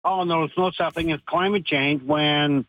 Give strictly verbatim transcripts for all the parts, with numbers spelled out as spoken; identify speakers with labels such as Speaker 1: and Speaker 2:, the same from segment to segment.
Speaker 1: oh no, there's no such thing as climate change when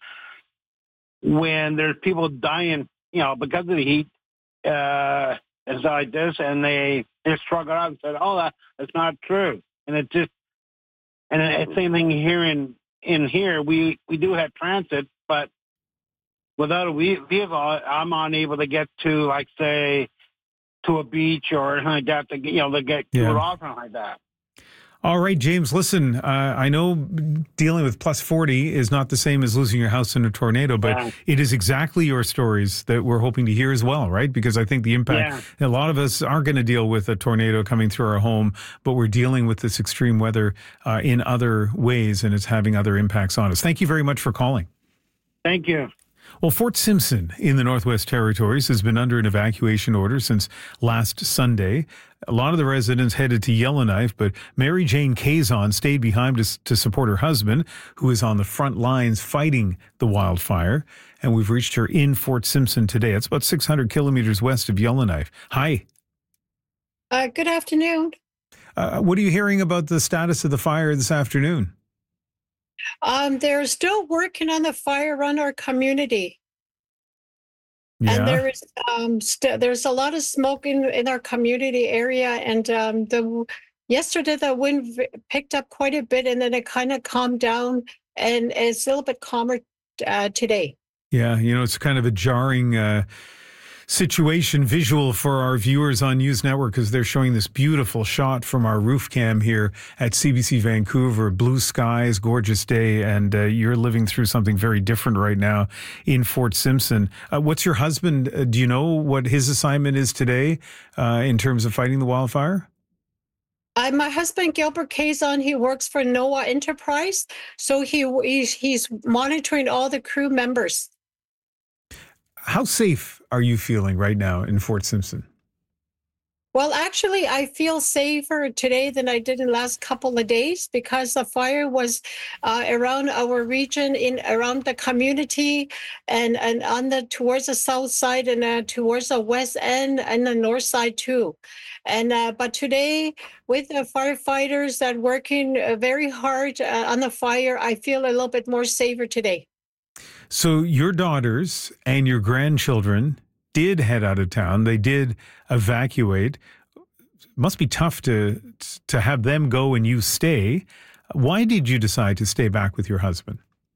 Speaker 1: when there's people dying, you know, because of the heat, uh, and stuff like this, and they just shrug it off and said, oh, that, that's not true. And it just, and it's same thing here in, in here, we, we do have transit, but without a vehicle, I'm unable to get to, like, say, to a beach or anything like that, to, you know, to get to
Speaker 2: Yeah.
Speaker 1: it off and like that.
Speaker 2: All right, James, listen, uh, I know dealing with plus forty is not the same as losing your house in a tornado, but
Speaker 1: Yeah.
Speaker 2: it is exactly your stories that we're hoping to hear as well, right? Because I think the impact, a lot of us aren't going to deal with a tornado coming through our home, but we're dealing with this extreme weather uh, in other ways, and it's having other impacts on us. Thank you very much for calling.
Speaker 1: Thank you.
Speaker 2: Well, Fort Simpson in the Northwest Territories has been under an evacuation order since last Sunday. A lot of the residents headed to Yellowknife, but Mary Jane Kazon stayed behind to, to support her husband, who is on the front lines fighting the wildfire. And we've reached her in Fort Simpson today. It's about six hundred kilometers west of Yellowknife. Hi.
Speaker 3: Uh, good afternoon.
Speaker 2: Uh, what are you hearing about the status of the fire this afternoon?
Speaker 3: Um, they're still working on the fire around our community.
Speaker 2: Yeah.
Speaker 3: And there is um, st- there's a lot of smoke in, in our community area. And um, the yesterday the wind v- picked up quite a bit, and then it kind of calmed down, and it's a little bit calmer uh, today.
Speaker 2: Yeah, you know, it's kind of a jarring uh, situation visual for our viewers on News Network, because they're showing this beautiful shot from our roof cam here at C B C Vancouver. Blue skies, gorgeous day, and uh, you're living through something very different right now in Fort Simpson. Uh, what's your husband? Uh, do you know what his assignment is today uh, in terms of fighting the wildfire?
Speaker 3: Uh, my husband, Gilbert Kazon, he works for NOAA Enterprise, so he he's, he's monitoring all the crew members.
Speaker 2: How safe are you feeling right now in Fort Simpson?
Speaker 3: Well, actually, I feel safer today than I did in the last couple of days, because the fire was uh, around our region, in around the community, and, and on the towards the south side, and uh, towards the west end and the north side too. And uh, but today, with the firefighters that working uh, very hard uh, on the fire, I feel a little bit more safer today.
Speaker 2: So your daughters and your grandchildren did head out of town. They did evacuate. Must be tough to to have them go and you stay. Why did you decide to stay back with your husband?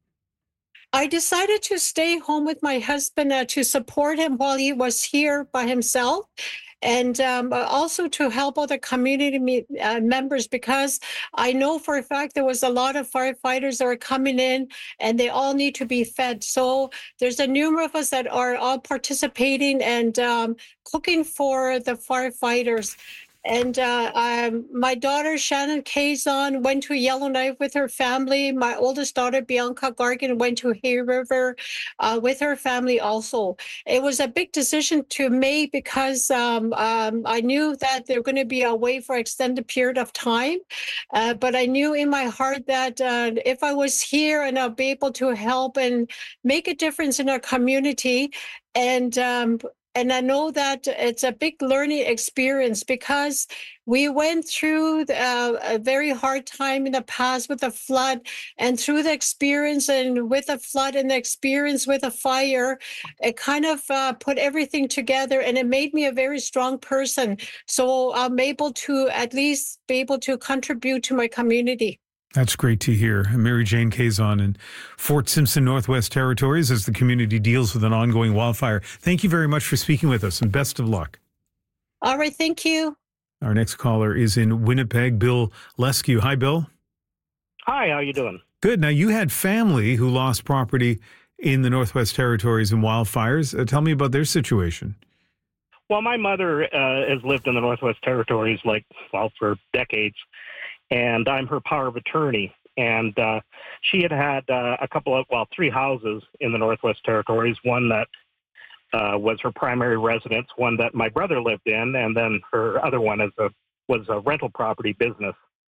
Speaker 3: I decided to stay home with my husband uh, to support him while he was here by himself, and um, also to help other community me- uh, members, because I know for a fact there was a lot of firefighters that are coming in, and they all need to be fed. So there's a number of us that are all participating and um, cooking for the firefighters. And uh, um, my daughter, Shannon Kazon, went to Yellowknife with her family. My oldest daughter, Bianca Gargan, went to Hay River uh, with her family also. It was a big decision to make, because um, um, I knew that they were going to be away for an extended period of time. Uh, but I knew in my heart that uh, if I was here and I'll be able to help and make a difference in our community, and um, And I know that it's a big learning experience, because we went through uh, a very hard time in the past with the flood, and through the experience and with the flood and the experience with the fire, it kind of uh, put everything together, and it made me a very strong person. So I'm able to at least be able to contribute to my community.
Speaker 2: That's great to hear. Mary Jane Kazon in Fort Simpson, Northwest Territories, as the community deals with an ongoing wildfire. Thank you very much for speaking with us, and best of luck.
Speaker 3: All right, thank you.
Speaker 2: Our next caller is in Winnipeg, Bill Lescue. Hi, Bill.
Speaker 4: Hi, how you doing?
Speaker 2: Good. Now, you had family who lost property in the Northwest Territories in wildfires. Uh, tell me about their situation.
Speaker 4: Well, my mother uh, has lived in the Northwest Territories, like, well, for decades. And I'm her power of attorney. And uh, she had had uh, a couple of, well, three houses in the Northwest Territories, one that uh, was her primary residence, one that my brother lived in, and then her other one is a, was a rental property business.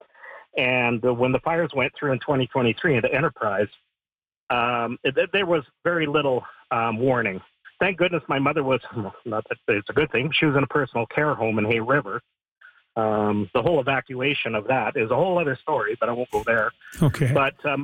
Speaker 4: And uh, when the fires went through in twenty twenty-three into Enterprise, um, it, there was very little um, warning. Thank goodness my mother was, not that it's a good thing, she was in a personal care home in Hay River. Um, the whole evacuation of that is a whole other story, but I won't go there.
Speaker 2: Okay.
Speaker 4: But uh,